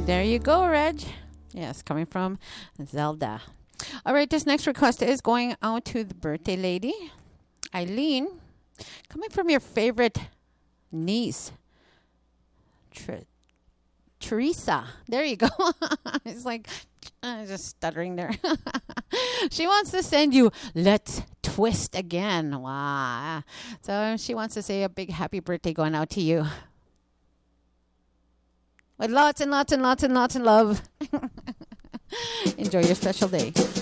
There you go, Reg. Yes, coming from Zelda. All right, this next request is going out to the birthday lady, Eileen, coming from your favorite niece, Teresa. There you go. It's like, just stuttering there. She wants to send you Let's Twist Again. Wow. So she wants to say a big happy birthday going out to you. With lots and lots and lots and lots of love. Enjoy your special day.